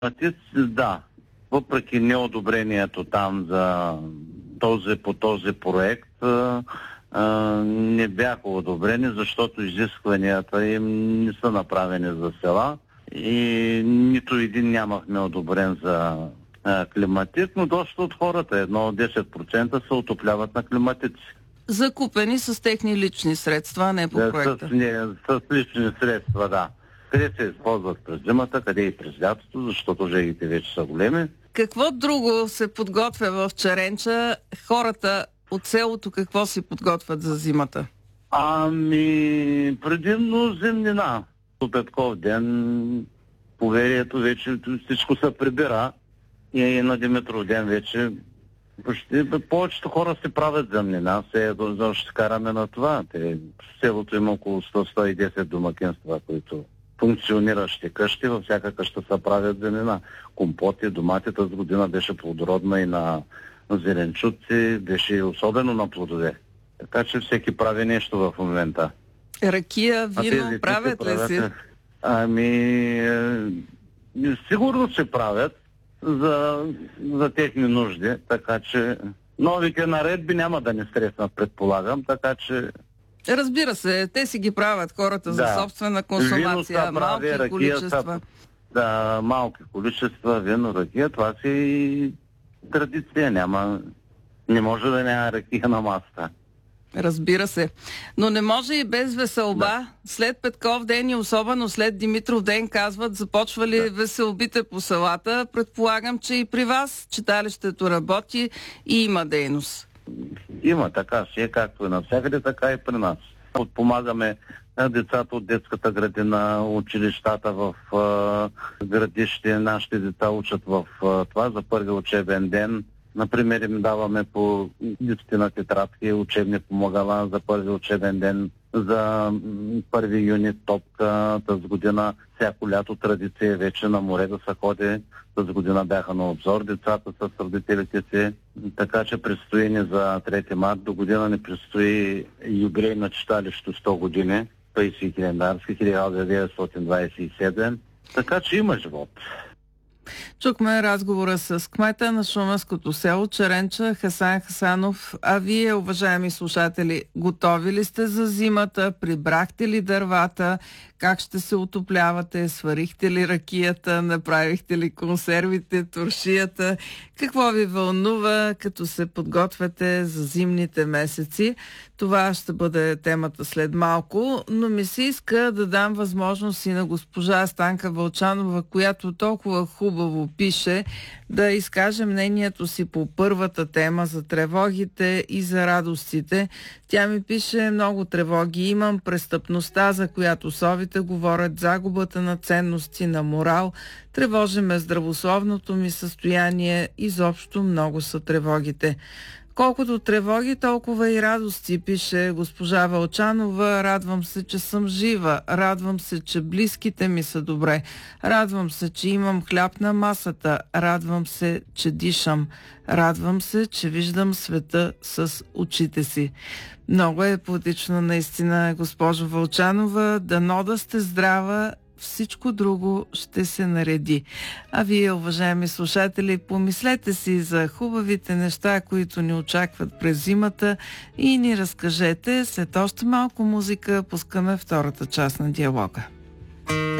Да. Въпреки неодобрението там по този проект, не бяха одобрени, защото изискванията им не са направени за села и нито един нямахме одобрен за климатит, но доста от хората, 10% се отопляват на климатици. Закупени с техни лични средства, а не по проекта. С лични средства, да. Къде се използват през зимата, къде и през лятото, защото жегите вече са големи. Какво друго се подготвя в Черенча? Хората от селото какво си подготвят за зимата? Предимно зимнина. По Петков ден, поверието вече всичко се прибира и на Димитров ден вече повечето хора си правят зимнина. Защо ще караме на това? В селото има около 100-110 домакинства, които функциониращи къщи, във всяка къща се правят зимнина. Компоти, домати, тази година беше плодородна и на зеленчуци, беше особено на плодове. Така че всеки прави нещо в момента. Ракия, вино, правят ли си? Сигурно се правят за техни нужди, така че новите наредби няма да ни стреснат, предполагам, така че... Разбира се, те си ги правят хората за собствена консумация, малки количества. Малки количества, вино, ракия, това си традиция, не може да няма ракия на масата. Разбира се. Но не може и без веселба. Да. След Петков ден и особено след Димитров ден, казват, започвали веселбите по селата. Предполагам, че и при вас читалището работи и има дейност. Има, така си е, както и навсякъде, така и при нас. Подпомагаме децата от детската градина, училищата в градище. Нашите деца учат в това за първи учебен ден. Например, им даваме по 10 тетрадки, учебни помагала за първи учебен ден, за 1 юни топка. Тази година всяко лято традиция вече на море да се ходи. Тази година бяха на обзор децата с родителите си. Така че предстои ни за 3 март. До година ни предстои юбилей на читалището 100 години. Паисий Хилендарски, 1927. Така че има живот. Чухме разговора с кмета на шуменското село Черенча Хасан Хасанов. А вие, уважаеми слушатели, готови ли сте за зимата? Прибрахте ли дървата? Как ще се отоплявате? Сварихте ли ракията? Направихте ли консервите, туршията? Какво ви вълнува, като се подготвяте за зимните месеци? Това ще бъде темата след малко, но ми се иска да дам възможност и на госпожа Станка Вълчанова, която толкова хубаво пише, да изкаже мнението си по първата тема за тревогите и за радостите. Тя ми пише: много тревоги имам, престъпността, за която совите говорят, загубата на ценности, на морал, тревожи ме здравословното ми състояние, изобщо много са тревогите. Колкото тревоги, толкова и радости, пише госпожа Вълчанова. Радвам се, че съм жива. Радвам се, че близките ми са добре. Радвам се, че имам хляб на масата. Радвам се, че дишам. Радвам се, че виждам света с очите си. Много е поетично наистина, госпожо Вълчанова. Дано да сте здрава, всичко друго ще се нареди. А вие, уважаеми слушатели, помислете си за хубавите неща, които ни очакват през зимата и ни разкажете. След още малко музика пускаме втората част на диалога.